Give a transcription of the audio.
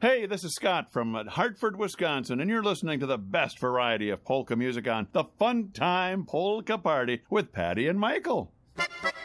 Hey, this is Scott from Hartford, Wisconsin, and you're listening to the best variety of polka music on the Fun Time Polka Party with Patty and Michael.